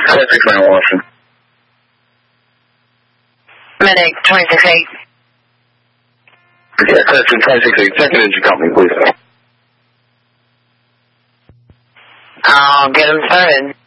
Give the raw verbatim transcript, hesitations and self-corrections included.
twenty-six nine Washington. Medic twenty-six eight. Yeah, question twenty-six eight. Second engine company, please. I'll get him started.